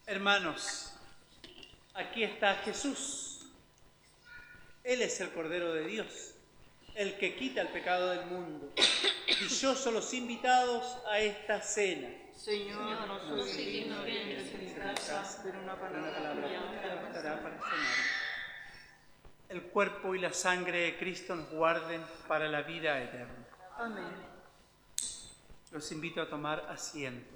Hermanos, aquí está Jesús. Él es el Cordero de Dios, el que quita el pecado del mundo. Dichosos los invitados a esta cena. Señor, no soy digno de que entres en mi casa, pero una palabra tuya me bastará para sanar. El cuerpo y la sangre de Cristo nos guarden para la vida eterna. Amén. Los invito a tomar asiento.